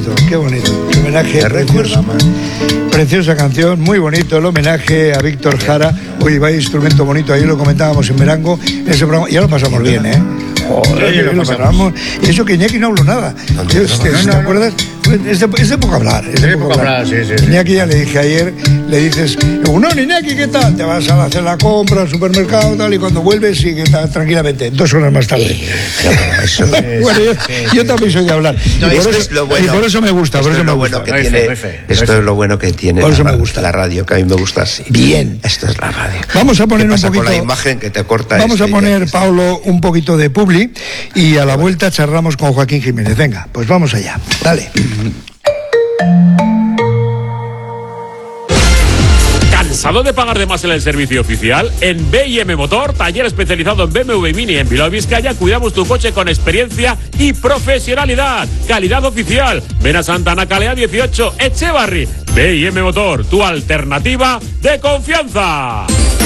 Qué bonito, el homenaje precioso. Preciosa canción, muy bonito el homenaje a Víctor Jara. Oye, vaya instrumento bonito, ahí lo comentábamos en Merango, en ese programa, ya lo pasamos bien, ¿eh? Joder, lo pasamos. Y eso que Iñaki no habló nada. ¿Te acuerdas? Es de poco hablar. Es de poco hablar, sí. Iñaki, ya le dije ayer, le dices, no, Iñaki, ¿qué tal? Te vas a hacer la compra al supermercado, tal, y cuando vuelves, sigue tranquilamente, 2 horas más tarde. Bueno, yo también soy de hablar. No, esto es lo bueno. Y por eso me gusta, por eso me gusta. Esto es lo bueno que tiene la radio, que a mí me gusta así. Bien. Esto es la radio. Vamos a poner un poquito... con la imagen que te corta. Vamos a poner, Pablo, un poquito de publi y a la vuelta charlamos con Joaquín Jiménez. Venga, pues vamos allá. Dale. ¿Cansado de pagar de más en el servicio oficial? En B&M Motor, taller especializado en BMW y Mini en Bilbao, Vizcaya, cuidamos tu coche con experiencia y profesionalidad. Calidad oficial. Ven a Santana Calea 18, Echevarri. B&M Motor, tu alternativa de confianza.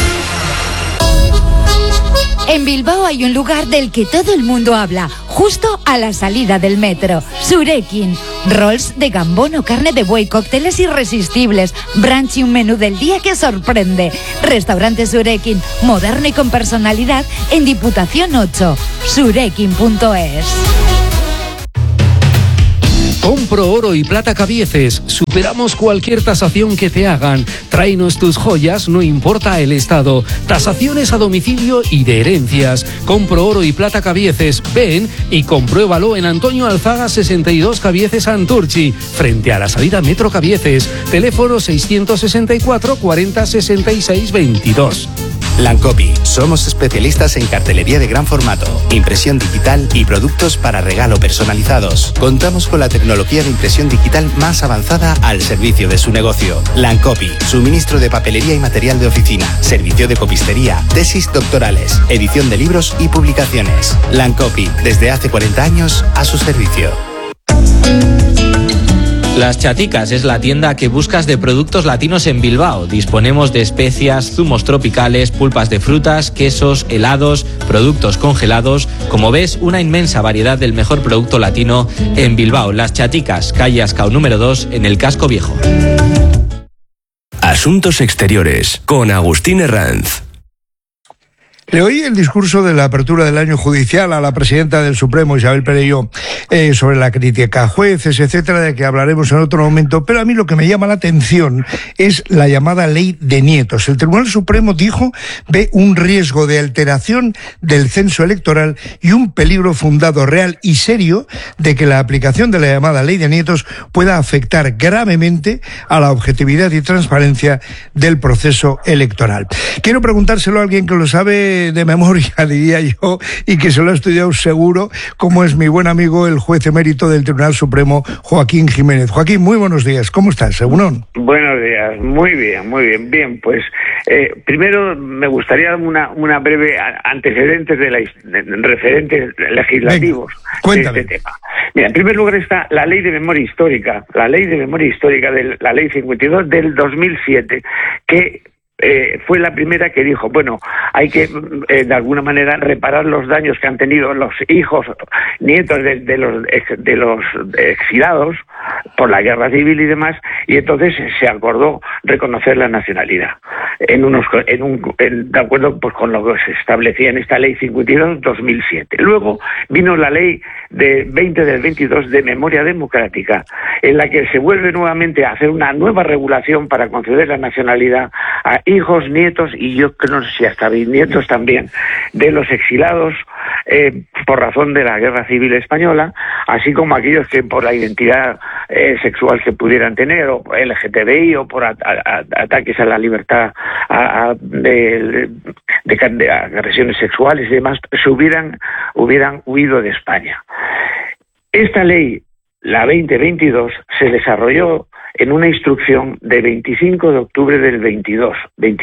En Bilbao hay un lugar del que todo el mundo habla, justo a la salida del metro. Surekin. Rolls de gambón o carne de buey, cócteles irresistibles, brunch y un menú del día que sorprende. Restaurante Surekin, moderno y con personalidad, en Diputación 8. Surekin.es. Compro oro y plata Cabieces. Superamos cualquier tasación que te hagan. Tráenos tus joyas, no importa el estado. Tasaciones a domicilio y de herencias. Compro oro y plata Cabieces. Ven y compruébalo en Antonio Alzaga 62 Cabieces Santurchi, frente a la salida Metro Cabieces. Teléfono 664 40 66 22. Lancopi. Somos especialistas en cartelería de gran formato, impresión digital y productos para regalo personalizados. Contamos con la tecnología de impresión digital más avanzada al servicio de su negocio. Lancopi. Suministro de papelería y material de oficina, servicio de copistería, tesis doctorales, edición de libros y publicaciones. Lancopi. Desde hace 40 años a su servicio. Las Chaticas es la tienda que buscas de productos latinos en Bilbao. Disponemos de especias, zumos tropicales, pulpas de frutas, quesos, helados, productos congelados. Como ves, una inmensa variedad del mejor producto latino en Bilbao. Las Chaticas, calle Ascao número 2, en el Casco Viejo. Asuntos Exteriores, con Agustín Herranz. Le oí el discurso de la apertura del año judicial a la presidenta del Supremo, Isabel Perelló, sobre la crítica a jueces, etcétera, de que hablaremos en otro momento, pero a mí lo que me llama la atención es la llamada ley de nietos. El Tribunal Supremo ve un riesgo de alteración del censo electoral y un peligro fundado, real y serio de que la aplicación de la llamada ley de nietos pueda afectar gravemente a la objetividad y transparencia del proceso electoral. Quiero preguntárselo a alguien que lo sabe de memoria, diría yo, y que se lo ha estudiado seguro, como es mi buen amigo, el juez emérito del Tribunal Supremo, Joaquín Jiménez. Joaquín, muy buenos días, ¿cómo estás? ¿Según? Buenos días, muy bien. Bien, pues primero me gustaría dar una breve antecedentes de referentes legislativos. Venga, cuéntame. De este tema. Mira, en primer lugar está la Ley de Memoria Histórica, la Ley 52 del 2007, que fue la primera que dijo, bueno, hay que de alguna manera reparar los daños que han tenido los hijos, nietos de los exilados por la guerra civil y demás, y entonces se acordó reconocer la nacionalidad de acuerdo pues con lo que se establecía en esta ley 52/2007. Luego vino la ley de 20 del 22 de memoria democrática, en la que se vuelve nuevamente a hacer una nueva regulación para conceder la nacionalidad a hijos, nietos y yo no sé si hasta bisnietos también de los exilados por razón de la guerra civil española, así como aquellos que por la identidad sexual que pudieran tener, o LGTBI, o por ataques a la libertad de agresiones sexuales y demás, hubieran huido de España. Esta ley, la 2022, se desarrolló en una instrucción de 25 de octubre del 22,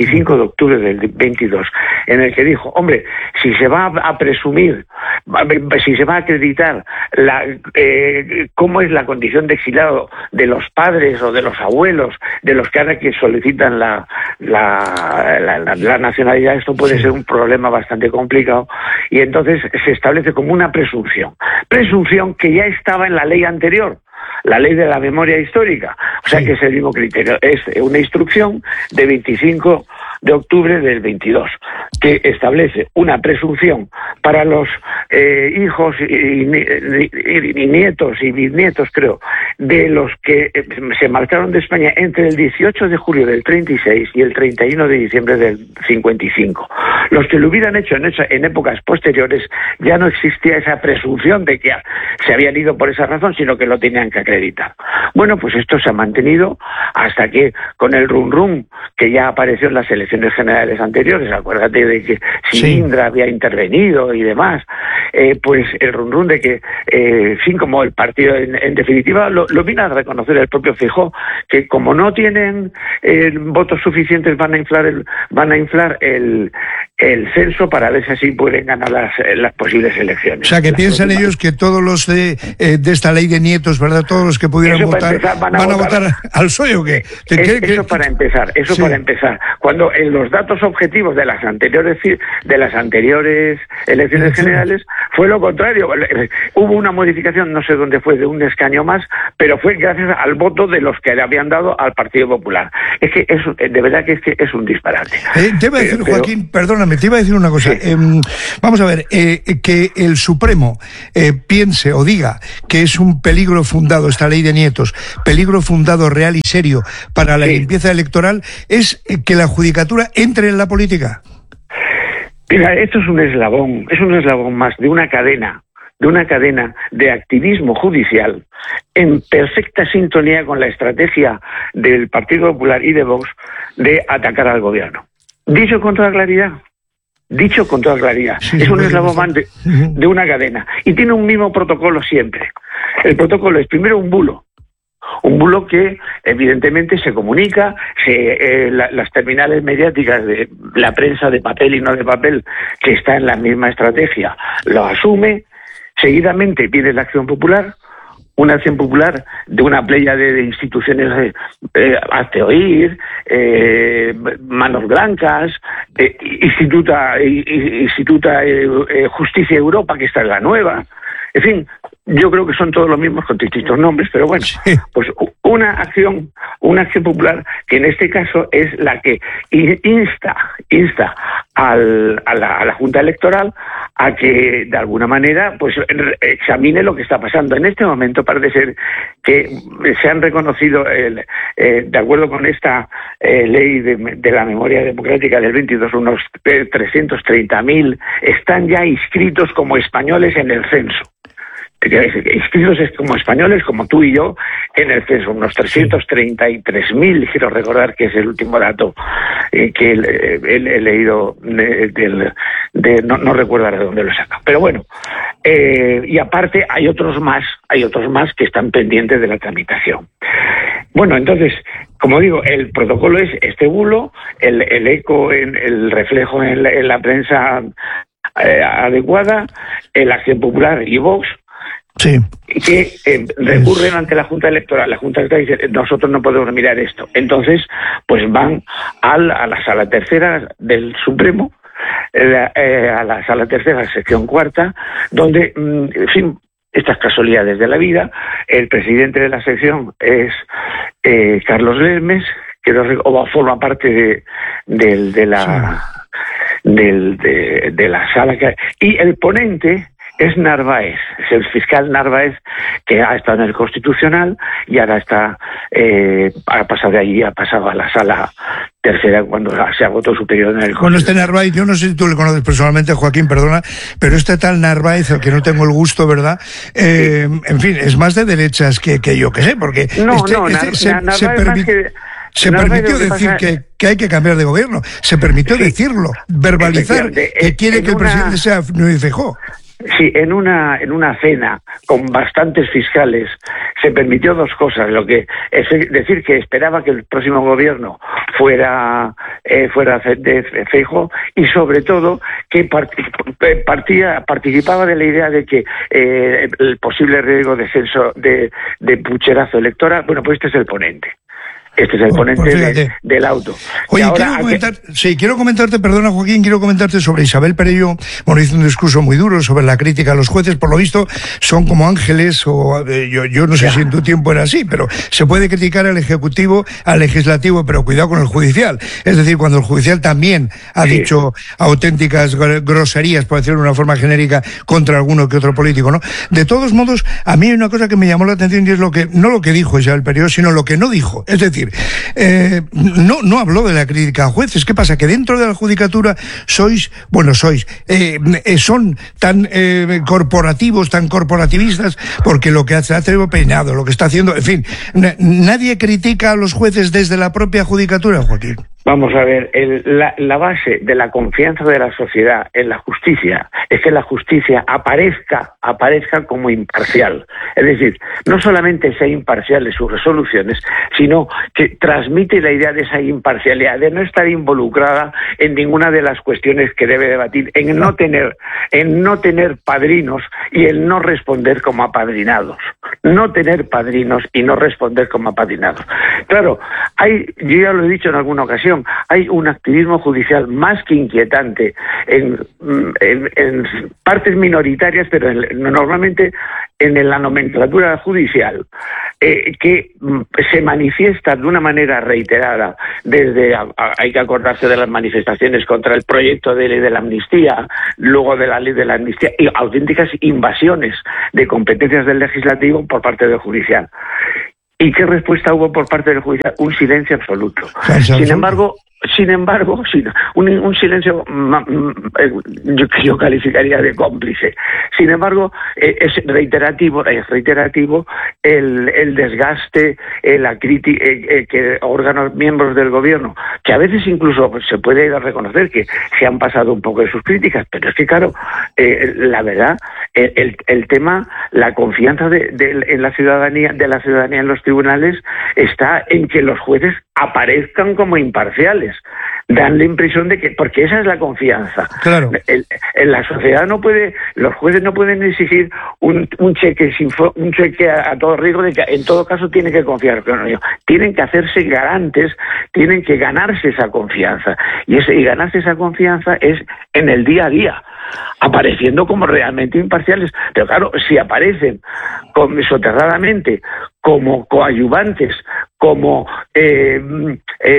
en el que dijo, hombre, si se va a presumir, si se va a acreditar cómo es la condición de exilado de los padres o de los abuelos de los que ahora que solicitan la nacionalidad, esto puede ser un problema bastante complicado, y entonces se establece como una presunción que ya estaba en la ley anterior. la ley de la memoria histórica, o sea que es el mismo criterio, es una instrucción de 25 de octubre del 22, que establece una presunción para los hijos y nietos y bisnietos, creo, de los que se marcharon de España entre el 18 de julio del 36 y el 31 de diciembre del 55. Los que lo hubieran hecho en épocas posteriores, ya no existía esa presunción de que se habían ido por esa razón, sino que lo tenían que acreditar. Bueno, pues esto se ha mantenido hasta que, con el rum que ya apareció en las elecciones generales anteriores, acuérdate de que Indra había intervenido y demás, pues el rum de que, como el partido en definitiva lo vino a reconocer el propio Feijóo, que como no tienen votos suficientes van a inflar el censo para ver si así pueden ganar las posibles elecciones. O sea, que piensan ellos que todos los de esta ley de nietos, ¿verdad? Todos los que pudieran votar, van a votar al PSOE, ¿o qué? Eso para empezar. Cuando en los datos objetivos de las anteriores elecciones generales fue lo contrario. Hubo una modificación, no sé dónde fue, de un escaño más, pero fue gracias al voto de los que le habían dado al Partido Popular. Es que eso, de verdad que es un disparate. Te iba a decir, Joaquín, perdóname, te iba a decir una cosa. Sí. Vamos a ver, que el Supremo piense o diga que es un peligro fundado esta ley de nietos, peligro fundado real y serio para la limpieza electoral, es que la judicatura entre en la política. Mira, esto es un eslabón más de una cadena de activismo judicial en perfecta sintonía con la estrategia del Partido Popular y de Vox de atacar al gobierno. Dicho con toda claridad, es un eslabón más de una cadena, y tiene un mismo protocolo siempre. El protocolo es primero un bulo que evidentemente se comunica, las terminales mediáticas de la prensa de papel y no de papel, que está en la misma estrategia, lo asume. Seguidamente viene la acción popular, una acción popular de una playa de instituciones, hazte oír, Manos Blancas, Instituta Justicia Europa, que esta es la nueva. En fin, yo creo que son todos los mismos con distintos nombres, pero bueno, pues una acción popular que en este caso es la que insta a la Junta Electoral a que de alguna manera pues examine lo que está pasando. En este momento parece ser que se han reconocido, de acuerdo con esta ley de la memoria democrática del 22, unos 330.000 están ya inscritos como españoles en el censo. Inscritos como españoles, como tú y yo, en el censo, unos 333.000, quiero recordar que es el último dato que he leído, no recuerdo de dónde lo he sacado. Pero bueno, y aparte hay otros más que están pendientes de la tramitación. Bueno, entonces, como digo, el protocolo es este bulo, el eco, el reflejo en la prensa adecuada, la Acción Popular y Vox, que recurren ante la Junta Electoral. La Junta Electoral dice, nosotros no podemos mirar esto. Entonces, pues van a la Sala Tercera del Supremo, a la Sala Tercera, sección cuarta, donde, en fin, estas casualidades de la vida, el presidente de la sección es Carlos Lesmes, que forma parte de la sala, y el ponente es Narváez, es el fiscal Narváez, que ha estado en el Constitucional y ahora ha pasado de allí, ha pasado a la Sala Tercera cuando se ha votado superior en el Constitucional. Bueno, este Narváez, yo no sé si tú le conoces personalmente, Joaquín, perdona, pero este tal Narváez, al que no tengo el gusto, ¿verdad? En fin, es más de derechas que yo que sé, porque se permitió decir que hay que cambiar de gobierno, se permitió decirlo, verbalizar que quiere que el presidente sea Núñez Feijóo. Sí, en una cena con bastantes fiscales se permitió dos cosas: lo que es decir que esperaba que el próximo gobierno fuera de Feijóo, y sobre todo que participaba de la idea de que el posible riesgo de censo de pucherazo electoral. Bueno, pues este es el ponente. que este es el ponente del auto. Oye, quiero comentarte, perdona Joaquín, quiero comentarte sobre Isabel Perelló. Bueno, hizo un discurso muy duro sobre la crítica a los jueces, por lo visto son como ángeles, o yo no sé si en tu tiempo era así, pero se puede criticar al Ejecutivo, al Legislativo, pero cuidado con el Judicial. Es decir, cuando el Judicial también ha dicho auténticas groserías, por decirlo de una forma genérica, contra alguno que otro político, ¿no? De todos modos, a mí hay una cosa que me llamó la atención y es no lo que dijo Isabel Perelló, sino lo que no dijo. Es decir, no habló de la crítica a jueces. ¿Qué pasa? Que dentro de la judicatura son tan corporativos, tan corporativistas, porque lo que hace Evo Peinado, lo que está haciendo, en fin, nadie critica a los jueces desde la propia judicatura, Joaquín. Vamos a ver, la base de la confianza de la sociedad en la justicia es que la justicia aparezca como imparcial. Es decir, no solamente sea imparcial en sus resoluciones, sino que transmite la idea de esa imparcialidad, de no estar involucrada en ninguna de las cuestiones que debe debatir, en no tener padrinos y el no responder como apadrinados. No tener padrinos y no responder como apadrinados. Claro, yo ya lo he dicho en alguna ocasión, hay un activismo judicial más que inquietante en partes minoritarias, pero normalmente en la nomenclatura judicial, que se manifiesta de una manera reiterada, hay que acordarse de las manifestaciones contra el proyecto de ley de la amnistía, luego de la ley de la amnistía, y auténticas invasiones de competencias del legislativo por parte del judicial. ¿Y qué respuesta hubo por parte del judicial? Un silencio absoluto. Sin embargo, un silencio yo calificaría de cómplice. Sin embargo, es reiterativo el desgaste, la crítica que órganos miembros del gobierno, que a veces incluso se puede reconocer que se han pasado un poco de sus críticas, pero es que claro, la verdad, el tema, la confianza en la ciudadanía, en los tribunales, está en que los jueces aparezcan como imparciales. Dan la impresión de que, porque esa es la confianza. Claro. En la sociedad los jueces no pueden exigir un cheque a todo riesgo de que en todo caso tienen que confiar. Pero no, tienen que hacerse garantes, tienen que ganarse esa confianza. Y ganarse esa confianza es en el día a día, apareciendo como realmente imparciales. Pero claro, si aparecen soterradamente como coadyuvantes, como en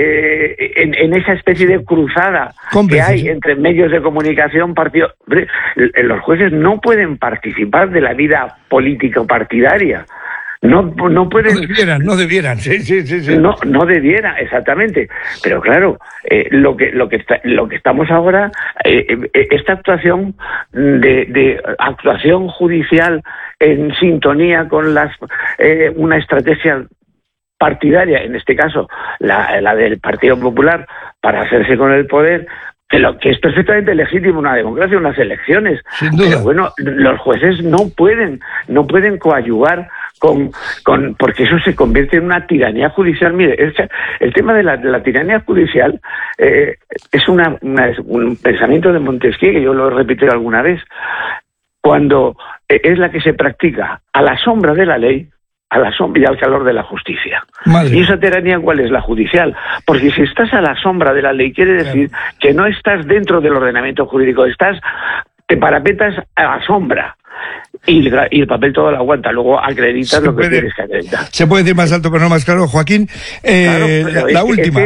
esa especie de cruzada que hay entre medios de comunicación, los jueces no pueden participar de la vida político partidaria. No pueden. No debieran, sí. No debieran, exactamente. Pero claro, lo que estamos ahora, esta actuación de actuación judicial en sintonía con una estrategia partidaria, en este caso la del Partido Popular, para hacerse con el poder, que es perfectamente legítimo una democracia, unas elecciones. Sin duda. Pero bueno, los jueces no pueden coadyuvar porque eso se convierte en una tiranía judicial. Mire, el tema de la tiranía judicial es un pensamiento de Montesquieu, que yo lo he repetido alguna vez, cuando es la que se practica a la sombra de la ley, a la sombra y al calor de la justicia. Madre. ¿Y esa tiranía cuál es? La judicial. Porque si estás a la sombra de la ley, quiere decir que no estás dentro del ordenamiento jurídico, te parapetas a la sombra. Y el papel todo lo aguanta, luego acreditas lo que tienes que acreditar. Se puede decir más alto pero no más claro, Joaquín. La última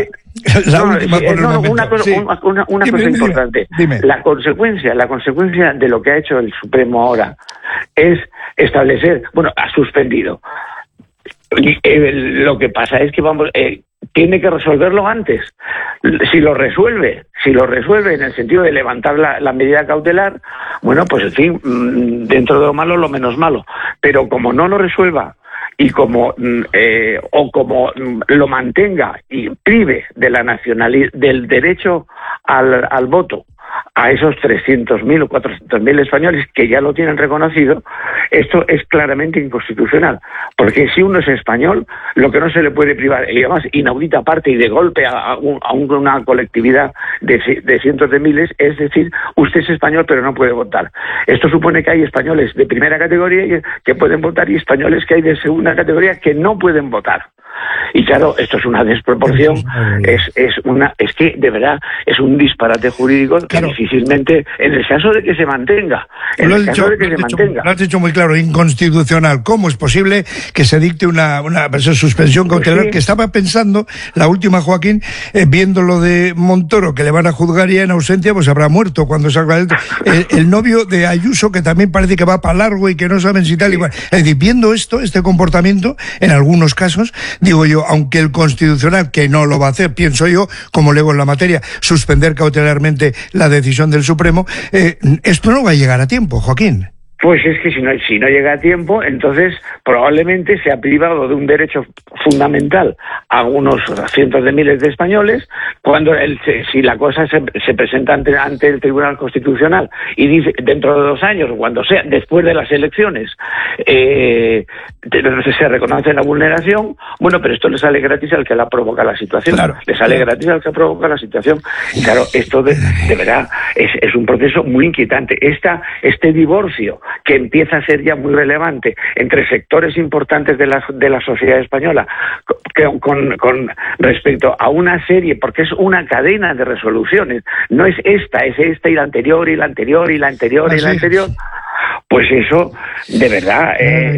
cosa importante. Dime. La consecuencia de lo que ha hecho el Supremo ahora es establecer, ha suspendido. Lo que pasa es que tiene que resolverlo antes. Si lo resuelve en el sentido de levantar la medida cautelar, pues en fin, dentro de lo malo, lo menos malo. Pero como no lo resuelva y como lo mantenga y prive de la nacionalidad, del derecho al voto a esos 300.000 o 400.000 españoles que ya lo tienen reconocido, esto es claramente inconstitucional. Porque si uno es español, lo que no se le puede privar, y además inaudita parte y de golpe a una colectividad de cientos de miles, es decir, usted es español pero no puede votar. Esto supone que hay españoles de primera categoría que pueden votar y españoles que hay de segunda categoría que no pueden votar. Y claro, esto es una desproporción, es que de verdad es un disparate jurídico que difícilmente, en el caso de que se mantenga, lo has dicho muy claro, inconstitucional. ¿Cómo es posible que se dicte una suspensión cautelar? Que estaba pensando, la última, Joaquín, viendo lo de Montoro, que le van a juzgar ya en ausencia, pues habrá muerto cuando salga el novio de Ayuso, que también parece que va para largo y que no saben si tal igual. Es decir, viendo este comportamiento, en algunos casos, digo yo, aunque el Constitucional, que no lo va a hacer, pienso yo, como leo en la materia, suspender cautelarmente la decisión del Supremo, esto no va a llegar a tiempo, Joaquín. Pues es que si no llega a tiempo, entonces probablemente se ha privado de un derecho fundamental a unos cientos de miles de españoles, cuando si la cosa se presenta ante el Tribunal Constitucional y dice dentro de 2 años, cuando sea, después de las elecciones, se reconoce la vulneración, bueno, pero esto le sale gratis al que la provoca la situación. Claro. Le sale gratis al que provoca la situación. Y claro, esto de verdad es un proceso muy inquietante. Este divorcio que empieza a ser ya muy relevante entre sectores importantes de la sociedad española con respecto a una serie, porque es una cadena de resoluciones, no es esta y la anterior y la anterior y la anterior y la anterior. Pues eso, de verdad,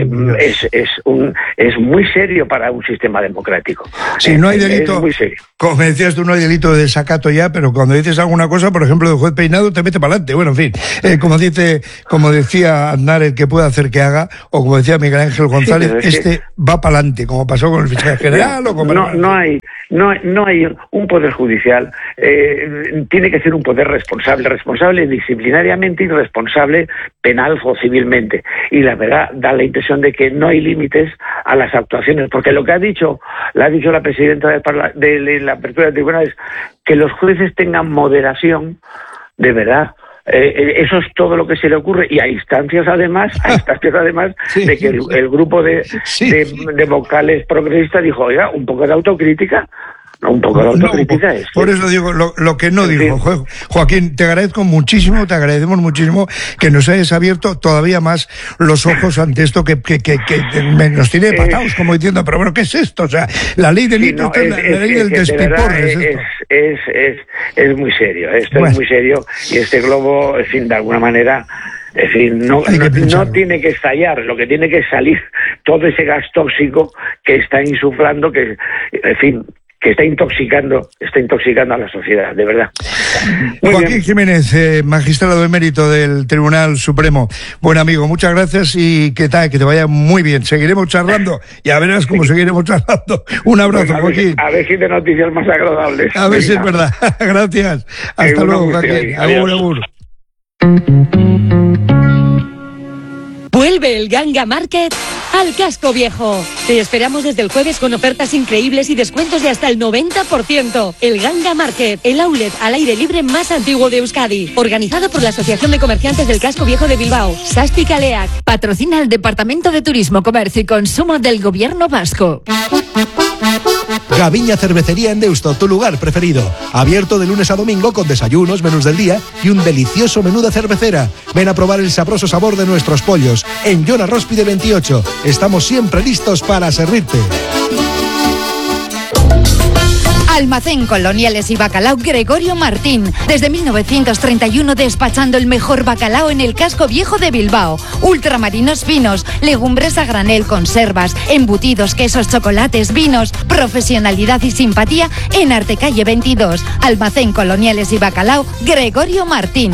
es muy serio para un sistema democrático. Sí, no hay delito, es muy serio. Como me decías tú, no hay delito de desacato ya, pero cuando dices alguna cosa, por ejemplo, de juez Peinado, te mete para adelante. Bueno, en fin, como decía Aznar, el que pueda hacer que haga, o como decía Miguel Ángel González, va para adelante, como pasó con el fiscal general. No hay un poder judicial, tiene que ser un poder responsable disciplinariamente y responsable penal o civilmente. Y la verdad da la impresión de que no hay límites a las actuaciones, porque lo que ha dicho la presidenta de la apertura del tribunal es que los jueces tengan moderación, de verdad. Eso es todo lo que se le ocurre, y a instancias además de que el grupo de vocales progresistas dijo, oiga, un poco de autocrítica. No, un poco de autocrítica es. Por eso digo lo que no digo. Joaquín, te agradecemos muchísimo que nos hayas abierto todavía más los ojos ante esto que nos tiene patados, como diciendo, pero bueno, ¿qué es esto? O sea, la ley del la ley del despiporre es muy serio. Esto es muy serio, y este globo, en fin, de alguna manera, en fin, no tiene que estallar, lo que tiene que salir todo ese gas tóxico que está insuflando, que, en fin, que está intoxicando a la sociedad, de verdad. Joaquín Jiménez, magistrado emérito del Tribunal Supremo. Buen amigo, muchas gracias y que te vaya muy bien. Seguiremos charlando, ya verás cómo seguiremos charlando. Un abrazo, Joaquín. A ver si de noticias más agradables. A ver si es verdad. Gracias. Hasta luego, Joaquín. Agur. Vuelve el Ganga Market al Casco Viejo. Te esperamos desde el jueves con ofertas increíbles y descuentos de hasta el 90%. El Ganga Market, el outlet al aire libre más antiguo de Euskadi. Organizado por la Asociación de Comerciantes del Casco Viejo de Bilbao, Sasti Kaleak. Patrocina el Departamento de Turismo, Comercio y Consumo del Gobierno Vasco. Gaviña Cervecería en Deusto, tu lugar preferido. Abierto de lunes a domingo con desayunos, menús del día y un delicioso menú de cervecera. Ven a probar el sabroso sabor de nuestros pollos. En Joana Róspide 28. Estamos siempre listos para servirte. Almacén Coloniales y Bacalao Gregorio Martín. Desde 1931 despachando el mejor bacalao en el Casco Viejo de Bilbao. Ultramarinos finos, legumbres a granel, conservas, embutidos, quesos, chocolates, vinos. Profesionalidad y simpatía en Artecalle 22. Almacén Coloniales y Bacalao Gregorio Martín.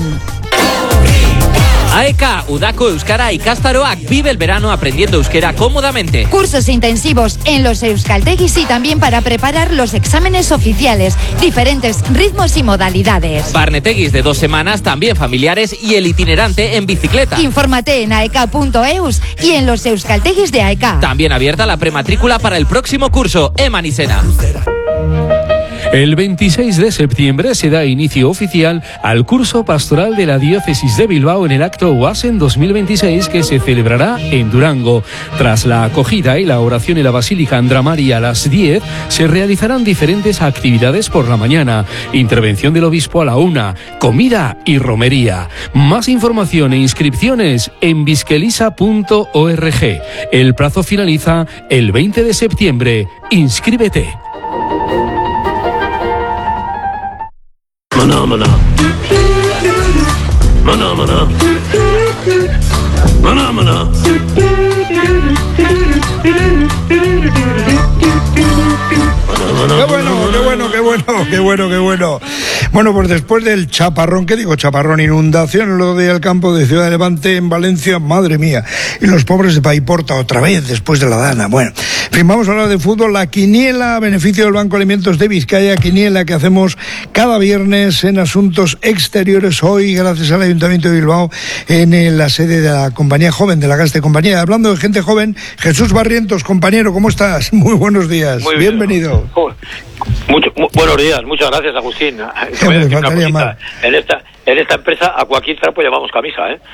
AEK, Udako Euskara ikastaroak, vive el verano aprendiendo euskera cómodamente. Cursos intensivos en los euskaltegis y también para preparar los exámenes oficiales, diferentes ritmos y modalidades. Barnetegis de 2 semanas, también familiares, y el itinerante en bicicleta. Infórmate en aek.eus y en los euskaltegis de AEK. También abierta la prematrícula para el próximo curso, Eman Isena. El 26 de septiembre se da inicio oficial al curso pastoral de la Diócesis de Bilbao en el acto Oasen 2026 que se celebrará en Durango. Tras la acogida y la oración en la Basílica Andra María a las 10, se realizarán diferentes actividades por la mañana. Intervención del obispo a la 1, comida y romería. Más información e inscripciones en biskelisa.org. El plazo finaliza el 20 de septiembre. Inscríbete. Maná, maná. Maná, maná. Maná, maná. Qué bueno. Bueno, pues después del chaparrón, ¿qué digo chaparrón? Inundación, lo del campo de Ciudad de Levante en Valencia, madre mía. Y los pobres de Paiporta otra vez, después de la Dana. Bueno, en fin, vamos a hablar de fútbol. La quiniela a beneficio del Banco de Alimentos de Vizcaya, quiniela que hacemos cada viernes en Asuntos Exteriores. Hoy, gracias al Ayuntamiento de Bilbao, en la sede de la Compañía Joven, de la Casa de Compañía. Hablando de gente joven, Jesús Barrientos, compañero, ¿cómo estás? Muy buenos días. Muy bien. Bienvenido. Buenos días, muchas gracias, Agustín. En esta empresa a cualquier trapo llevamos camisa, ¿eh?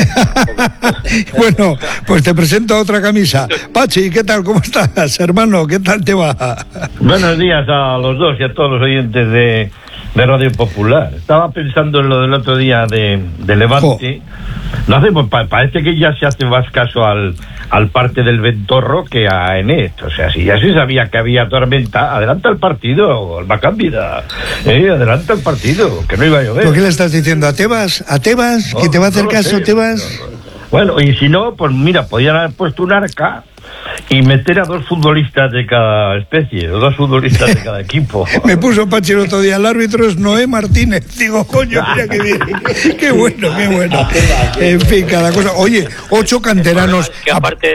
Bueno, pues te presento a otra camisa. Pachi, ¿qué tal? ¿Cómo estás, hermano? ¿Qué tal te va? Buenos días a los dos y a todos los oyentes de Radio Popular. Estaba pensando en lo del otro día de Levante. No hacemos, parece que ya se hace más caso al parte del Ventorro que a Enet. O sea, si ya se sabía que había tormenta, adelanta el partido, el Macámbida. Adelanta el partido, que no iba a llover. ¿Por qué le estás diciendo a Tebas? ¿A Tebas? ¿Que te va a hacer caso, Tebas? Bueno, y si no, pues mira, podían haber puesto un arca y meter a 2 futbolistas de cada especie, o 2 futbolistas de cada equipo. Me puso Pachi el otro día, el árbitro es Noé Martínez. Digo, coño, mira qué bien. Qué bueno. En fin, cada cosa. Oye, 8 canteranos. Que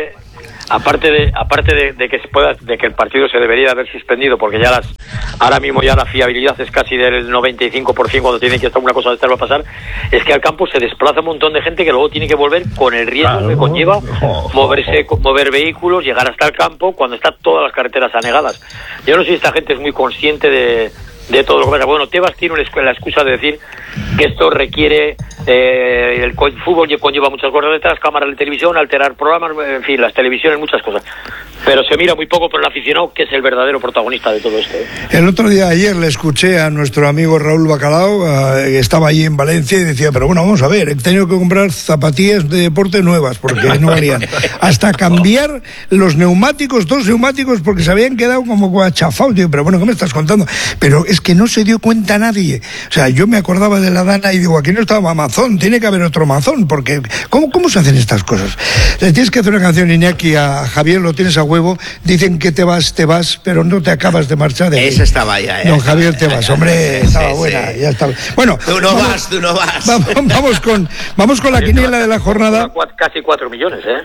aparte de que el partido se debería haber suspendido, porque ahora mismo ya la fiabilidad es casi del 95% cuando tiene que estar una cosa de esta va a pasar, es que al campo se desplaza un montón de gente que luego tiene que volver con el riesgo que conlleva mover vehículos, llegar hasta el campo cuando están todas las carreteras anegadas. Yo no sé si esta gente es muy consciente de todo lo que pasa. Bueno, Tebas tiene la excusa de decir que esto requiere el fútbol conlleva muchas cosas detrás, cámaras de televisión, alterar programas, en fin, las televisiones, muchas cosas. Pero se mira muy poco por el aficionado, que es el verdadero protagonista de todo esto. El otro día, ayer, le escuché a nuestro amigo Raúl Bacalao, que estaba allí en Valencia, y decía, pero bueno, vamos a ver, he tenido que comprar zapatillas de deporte nuevas, porque no valían. Hasta cambiar los neumáticos, 2 neumáticos, porque se habían quedado como achafados. Digo, pero bueno, ¿qué me estás contando? Pero es que no se dio cuenta nadie. O sea, yo me acordaba de la Dana y digo, aquí no estaba Amazon, tiene que haber otro Amazon, porque ¿cómo se hacen estas cosas? Le tienes que hacer una canción, Iñaki, a Javier, lo tienes a huevo, dicen que te vas, pero no te acabas de marchar de ahí. Esa estaba ya, Don Javier, te vas, hombre, estaba buena, ya estaba. Bueno, tú no vas. Vamos con la quiniela de la jornada. Casi 4 millones, ¿eh?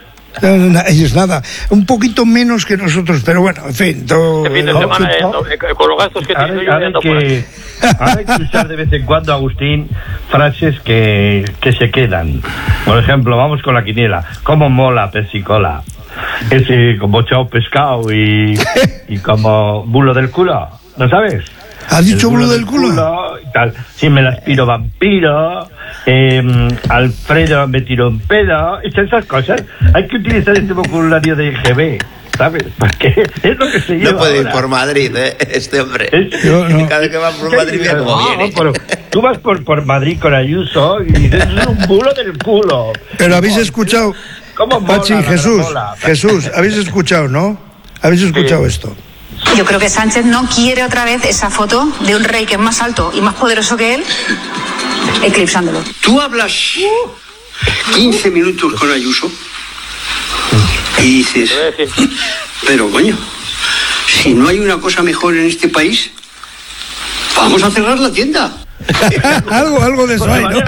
Es nada, un poquito menos que nosotros, pero bueno, en fin. Este fin de semana, con los gastos que tiene yo ando por aquí. Hay que usar de vez en cuando, Agustín, frases que se quedan. Por ejemplo, vamos con la quiniela. ¿Cómo mola Pepsi-Cola? Ese como chao pescado y como bulo del culo, ¿no sabes? ¿Has dicho bulo del culo? Y tal. Sí, me la aspiro vampiro. Alfredo me tiró un pedo. Esas cosas. Hay que utilizar este vocabulario de GB, ¿sabes? Porque es lo que se lleva. No puede ir ahora. por Madrid, este hombre. Cada vez que va por Madrid viene como viene. Pero tú vas por Madrid con Ayuso y dices, es un bulo del culo. Pero habéis escuchado, Pachi, Jesús, habéis escuchado, ¿no? ¿Habéis escuchado esto? Yo creo que Sánchez no quiere otra vez esa foto de un rey que es más alto y más poderoso que él, eclipsándolo. Tú hablas 15 minutos con Ayuso y dices, pero coño, si no hay una cosa mejor en este país, vamos a cerrar la tienda. algo de eso hay, ¿no?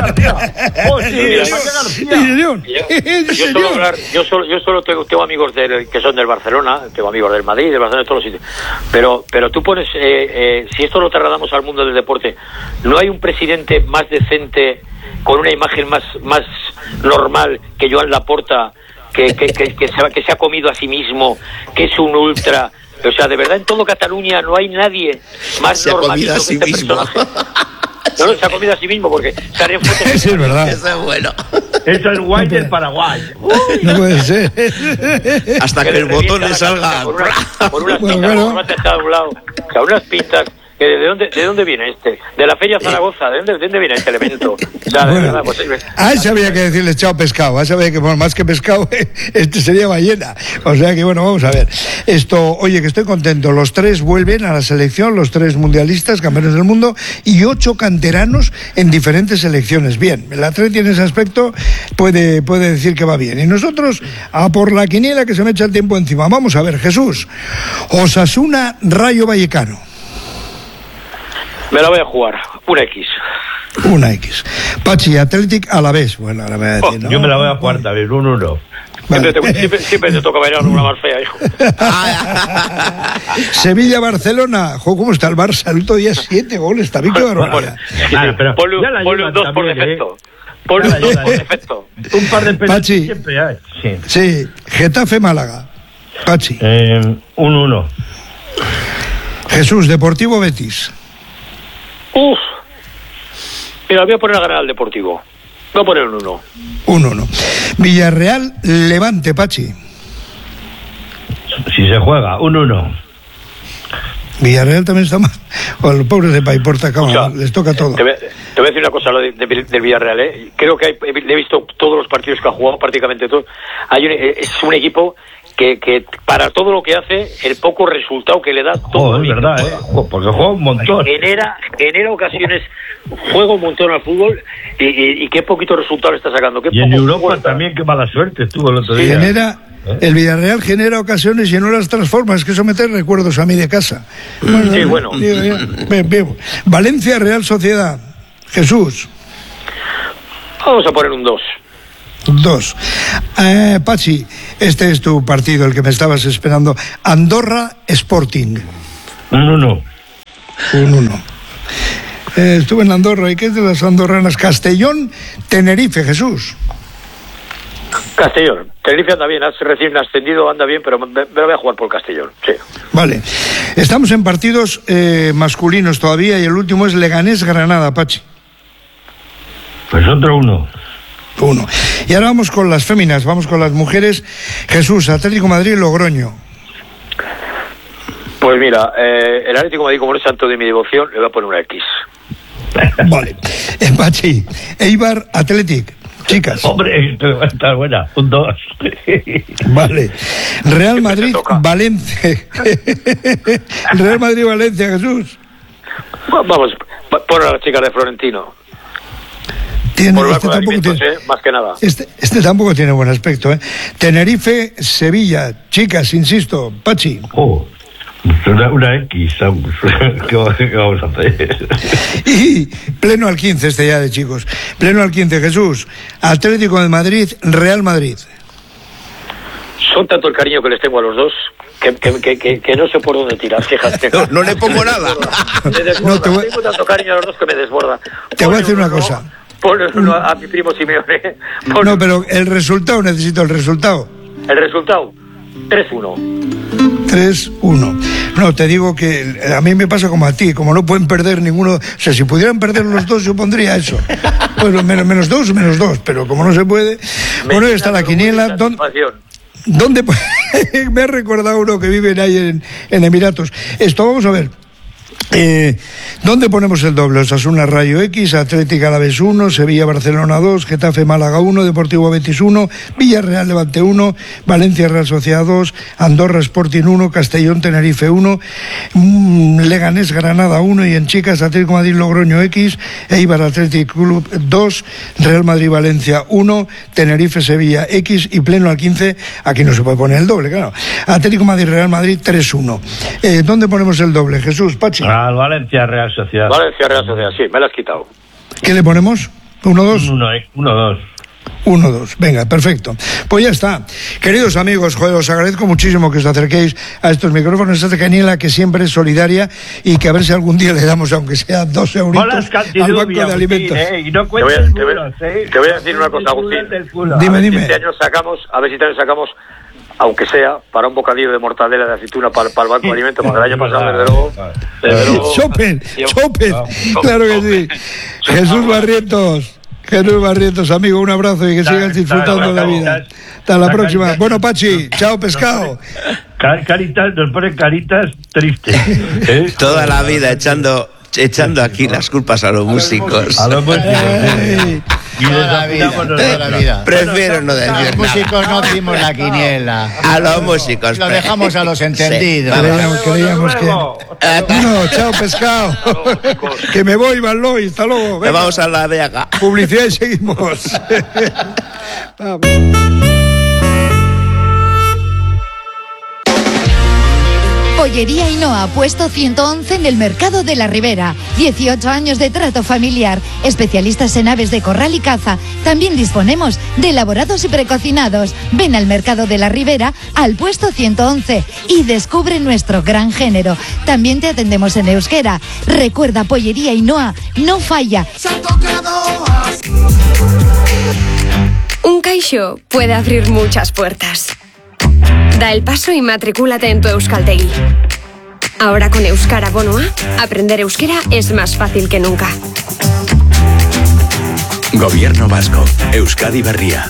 Yo solo tengo amigos que son del Barcelona, tengo amigos del Madrid, del Barcelona, de todos los sitios. Pero tú pones, si esto lo trasladamos al mundo del deporte, ¿no hay un presidente más decente, con una imagen más normal que Joan Laporta, que se ha comido a sí mismo, que es un ultra, O sea, de verdad en todo Cataluña no hay nadie más normalito que este personaje. No, se ha comido a sí mismo porque salen fotos. Eso es verdad. Eso es bueno. Eso es guay del Paraguay. No puede ser. Hasta que el botón le salga. Por unas pintas, por una testa de un lado. O sea, unas pintas. ¿De dónde viene este? De la Feria Zaragoza. ¿De dónde viene este elemento? O sea, de verdad, pues, a ese había que decirle chao pescado. A ese había que, bueno, más que pescado, este sería ballena. O sea que, bueno, vamos a ver. Esto, oye, que estoy contento. Los 3 vuelven a la selección, los 3 mundialistas, campeones del mundo, y 8 canteranos en diferentes selecciones. Bien, el Atleti en ese aspecto puede decir que va bien. Y nosotros, a por la quiniela que se me echa el tiempo encima. Vamos a ver, Jesús. Osasuna, Rayo Vallecano. Me la voy a jugar, una X. Una X. Pachi, Athletic a la vez. Bueno, ahora me voy a decir, ¿no? Yo me la voy a jugar también, 1-1. Vale. Siempre te toca bailar una más fea, hijo. Sevilla-Barcelona. ¿Cómo está el Barça? El otro día 7 goles, está bien que barbaridad. Ponle un 2 por defecto. Ponle un 2 por defecto. Un par de penaltis Pachi, siempre hay. Sí, Getafe-Málaga. Pachi. 1-1. Jesús, Deportivo-Betis. Mira, voy a poner a ganar al Deportivo. Voy a poner un 1. 1-1. Villarreal-Levante, Pachi. Si se juega, 1-1. Villarreal también está mal. O los pobres de Paiporta, les toca todo. Te voy a decir una cosa del Villarreal, ¿eh? Creo que he visto todos los partidos que ha jugado, prácticamente todos. Es un equipo que para todo lo que hace, el poco resultado que le da todo. Es verdad, porque juega un montón. Genera ocasiones, juega un montón al fútbol y qué poquito resultado le está sacando. Y en Europa también, qué mala suerte estuvo el otro día. El Villarreal genera ocasiones y no las transforma. Es que eso me trae recuerdos a mí de casa. Bueno. Bien. Valencia, Real Sociedad. Jesús. Vamos a poner un 2. 2. Pachi, este es tu partido, el que me estabas esperando. Andorra Sporting. 1-1. 1-1. Estuve en Andorra. ¿Y qué es de las andorranas? Castellón, Tenerife, Jesús. Castellón. Tenerife anda bien, recién ascendido, anda bien, pero me lo voy a jugar por Castellón, sí. Vale. Estamos en partidos masculinos todavía y el último es Leganés-Granada, Pachi. Pues otro 1. 1. Y ahora vamos con las féminas, vamos con las mujeres. Jesús, Atlético Madrid-Logroño. Pues mira, el Atlético Madrid, como no es santo de mi devoción, le voy a poner una X. Vale. Pachi, Eibar Athletic. Chicas. Hombre, está buena. Un 2. Vale. Real Madrid Valencia. Real Madrid Valencia, Jesús. Vamos, pon a las chicas de Florentino. Más que nada. Este tampoco tiene buen aspecto, ¿eh? Tenerife, Sevilla. Chicas, insisto. Pachi. Una X. ¿Qué vamos a hacer? Y pleno al 15 este ya de chicos. Pleno al 15, Jesús. Atlético de Madrid, Real Madrid. Son tanto el cariño que les tengo a los dos que no sé por dónde tirar, fíjate. No le pongo nada. Me desborda. Tengo tanto cariño a los dos que me desborda. Te voy a decir una cosa. Ponle uno a mi primo Simeone. No, pero el resultado, necesito el resultado. El resultado, 3-1. 3-1. No, te digo que a mí me pasa como a ti, como no pueden perder ninguno. O sea, si pudieran perder los dos, yo pondría eso. Pues menos dos, pero como no se puede. Bueno, ahí está la quiniela. ¿Dónde? Me ha recordado uno que vive ahí en Emiratos. Esto, vamos a ver. ¿Dónde ponemos el doble? Osasuna Rayo X, Atlético Alavés 1, Sevilla Barcelona 2, Getafe Málaga 1, Deportivo Betis 1, Villarreal Levante 1, Valencia Real Sociedad 2, Andorra Sporting 1, Castellón Tenerife 1, Leganés Granada 1 y en chicas Atlético Madrid Logroño X, Eibar Athletic Club 2, Real Madrid Valencia 1, Tenerife Sevilla X y pleno al 15. Aquí no se puede poner el doble, claro. Atlético Madrid Real Madrid 3-1. ¿Dónde ponemos el doble, Jesús? Pachi. Al Valencia Real Sociedad. Valencia Real Sociedad, sí, me la has quitado. ¿Qué le ponemos? ¿1-2? 1-2. 1-2, venga, perfecto. Pues ya está. Queridos amigos, joder, os agradezco muchísimo que os acerquéis a estos micrófonos, esta quiniela que siempre es solidaria y que a ver si algún día le damos, aunque sea 2 euritos al banco de alimentos. Y no te voy a decir una cosa, Agustín. Dime. A ver si este año sacamos aunque sea para un bocadillo de mortadela de aceituna para el banco de alimentos, porque el año pasado, desde luego... Chopen, claro que sí. Jesús Barrientos, amigo, un abrazo y que sigas disfrutando de la vida. Hasta la próxima. Bueno, Pachi, chao, pescado. Caritas, nos ponen caritas tristes. Toda la vida echando aquí las culpas a los músicos. A los músicos. Toda la vida. Prefiero no decir nada. Los músicos no hacemos la quiniela. A los músicos. Lo dejamos a los entendidos. Sí. Creíamos que... Bueno, chao, pescado. Que me voy, Valloy. Hasta luego. Venga. Vamos a la Vega. Publicidad y seguimos. Pollería Ainhoa, puesto 111 en el Mercado de la Ribera. 18 años de trato familiar. Especialistas en aves de corral y caza. También disponemos de elaborados y precocinados. Ven al Mercado de la Ribera, al puesto 111 y descubre nuestro gran género. También te atendemos en euskera. Recuerda, Pollería Ainhoa no falla. Un caixó puede abrir muchas puertas. Da el paso y matricúlate en tu Euskaltegi. Ahora con Euskara Bono A, aprender euskera es más fácil que nunca. Gobierno Vasco, Euskadi Berria.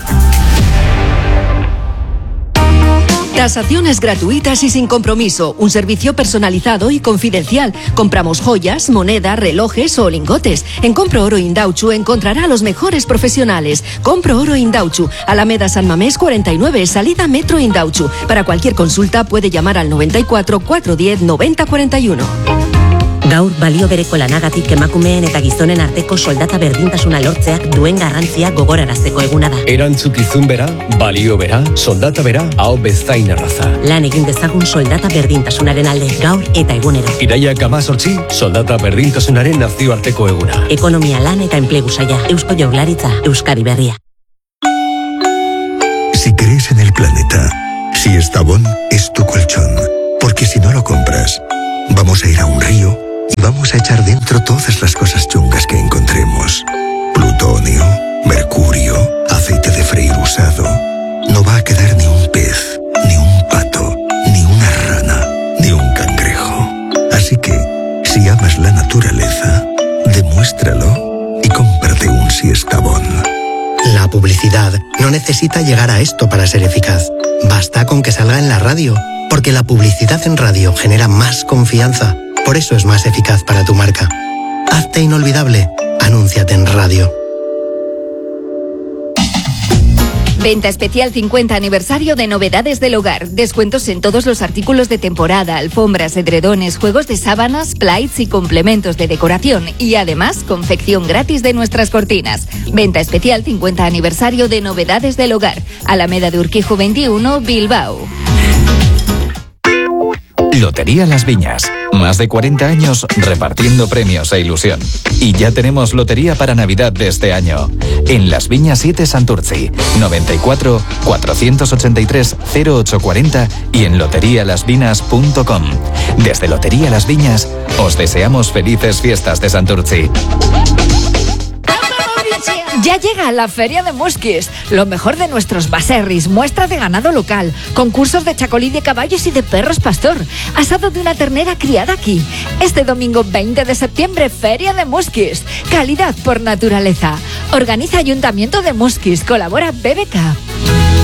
Tasaciones gratuitas y sin compromiso. Un servicio personalizado y confidencial. Compramos joyas, moneda, relojes o lingotes. En Compro Oro Indautxu encontrará a los mejores profesionales. Compro Oro Indautxu, Alameda San Mamés 49, salida Metro Indautxu. Para cualquier consulta puede llamar al 94 410 90 41. Gaur balio bereko lanagatik emakumeen eta gizonen arteko soldata berdintasuna lortzeak duen garrantzia gogorarazteko eguna da. Erantzukizun bera, balio bera, soldata bera, hau bezain erraza. Lan egin dezagun soldata berdintasunaren alde gaur eta egunero. Iraiak 18, soldata berdintasunaren nazioarteko eguna. Ekonomia, lan eta enplegu saila, Eusko Jaurlaritza, Euskadi Berria. Si crees en el planeta, Siestabón es tu colchón. Porque si no lo compras, vamos a ir a un río y vamos a echar dentro todas las cosas chungas que encontremos. Plutonio, mercurio, aceite de freír usado. No va a quedar ni un pez, ni un pato, ni una rana, ni un cangrejo. Así que, si amas la naturaleza, demuéstralo y cómprate un Siestabón. La publicidad no necesita llegar a esto para ser eficaz. Basta con que salga en la radio, porque la publicidad en radio genera más confianza. Por eso es más eficaz para tu marca. Hazte inolvidable. Anúnciate en radio. Venta especial 50 aniversario de Novedades del Hogar. Descuentos en todos los artículos de temporada, alfombras, edredones, juegos de sábanas, plaits y complementos de decoración. Y además, confección gratis de nuestras cortinas. Venta especial 50 aniversario de Novedades del Hogar. Alameda de Urquijo 21, Bilbao. Lotería Las Viñas. Más de 40 años repartiendo premios e ilusión. Y ya tenemos lotería para Navidad de este año. En Las Viñas 7 Santurtzi, 94 483 0840 y en loterialasvinas.com. Desde Lotería Las Viñas, os deseamos felices fiestas de Santurtzi. Ya llega la Feria de Musquis, lo mejor de nuestros baserris, muestra de ganado local, concursos de chacolí de caballos y de perros pastor, asado de una ternera criada aquí. Este domingo 20 de septiembre, Feria de Musquis, calidad por naturaleza. Organiza Ayuntamiento de Musquis, colabora BBK.